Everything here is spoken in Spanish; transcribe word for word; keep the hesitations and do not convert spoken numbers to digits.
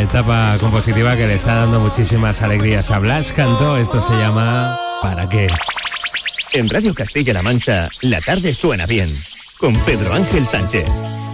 etapa compositiva que le está dando muchísimas alegrías a Blas Cantó. Esto se llama ¿Para qué? En Radio Castilla-La Mancha, la tarde suena bien, con Pedro Ángel Sánchez.